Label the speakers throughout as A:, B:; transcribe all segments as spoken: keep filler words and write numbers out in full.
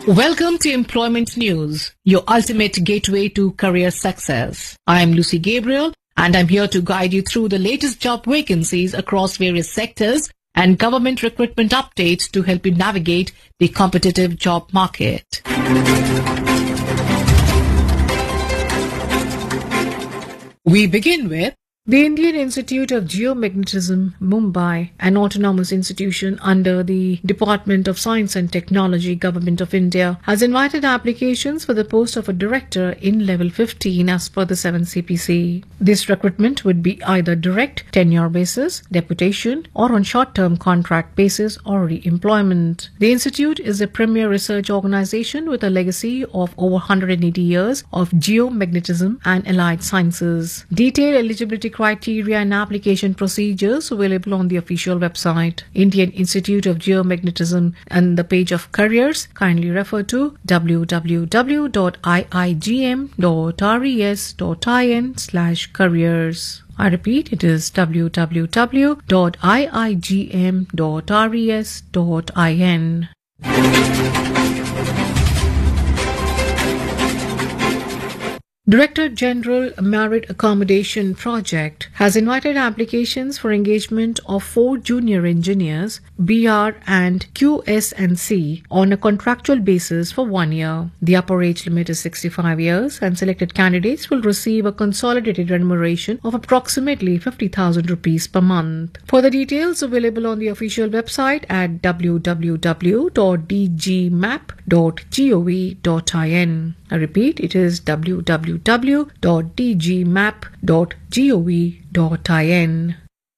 A: Welcome to Employment News, your ultimate gateway to career success. I am Lucy Gabriel, and I'm here to guide you through the latest job vacancies across various sectors and government recruitment updates to help you navigate the competitive job market. We begin with the Indian Institute of Geomagnetism, Mumbai, an autonomous institution under the Department of Science and Technology, Government of India, has invited applications for the post of a director in level fifteen as per the seven C P C. This recruitment would be either direct tenure basis, deputation, or on short-term contract basis or re-employment. The institute is a premier research organization with a legacy of over one hundred eighty years of geomagnetism and allied sciences. Detailed eligibility criteria and application procedures available on the official website. Indian Institute of Geomagnetism and the page of careers. Kindly refer to w w w dot i i g m dot res dot in slash careers. I repeat, it is w w w dot i i g m dot res dot in. Director General Merit Accommodation Project has invited applications for engagement of four junior engineers, B R and Q S and C, on a contractual basis for one year. The upper age limit is sixty-five years, and selected candidates will receive a consolidated remuneration of approximately fifty thousand rupees per month. Further details available on the official website at w w w dot d g map dot gov dot in. I repeat, it is w w w dot d g map dot gov dot in.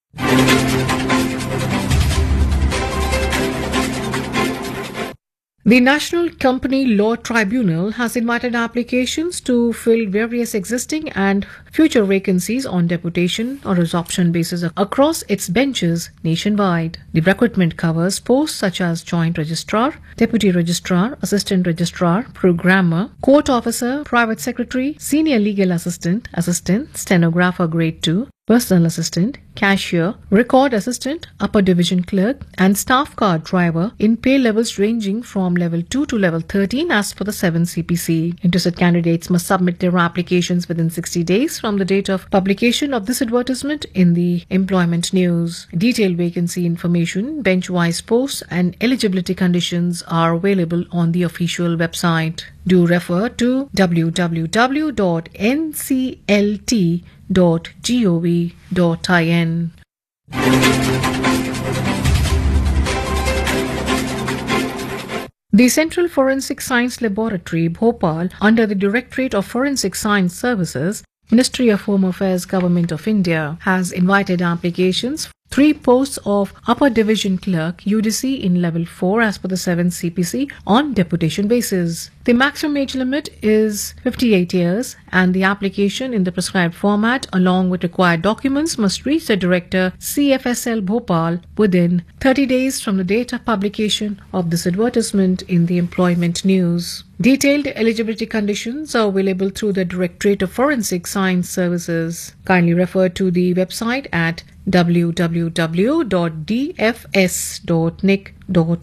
A: The National Company Law Tribunal has invited applications to fill various existing and future vacancies on deputation or resorption basis across its benches nationwide. The recruitment covers posts such as Joint Registrar, Deputy Registrar, Assistant Registrar, Programmer, Court Officer, Private Secretary, Senior Legal Assistant, Assistant, Stenographer Grade two, Personal Assistant, Cashier, Record Assistant, Upper Division Clerk, and Staff Car Driver in pay levels ranging from level two to level thirteen as per the seven C P C. Interested candidates must submit their applications within sixty days from the date of publication of this advertisement in the Employment News. Detailed vacancy information, bench-wise posts, and eligibility conditions are available on the official website. Do refer to w w w dot n c l t dot gov dot in. The Central Forensic Science Laboratory, Bhopal, under the Directorate of Forensic Science Services, Ministry of Home Affairs, Government of India, has invited applications three posts of Upper Division Clerk U D C in level four as per the seven C P C on deputation basis. The maximum age limit is fifty-eight years, and the application in the prescribed format along with required documents must reach the Director C F S L Bhopal within thirty days from the date of publication of this advertisement in the Employment News. Detailed eligibility conditions are available through the Directorate of Forensic Science Services. Kindly refer to the website at w w w dot d f s dot nic dot